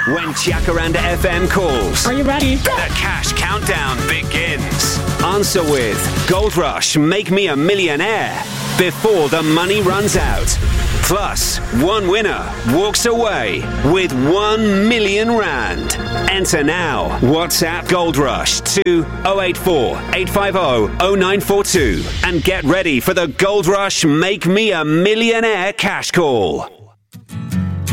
When Jacaranda FM calls, Are you ready? the cash countdown begins. Answer with Gold Rush, Make Me a Millionaire before the money runs out. Plus, one winner walks away with 1 million rand. Enter now. WhatsApp Gold Rush to 084 850 0942 and get ready for the Gold Rush Make Me a Millionaire cash call.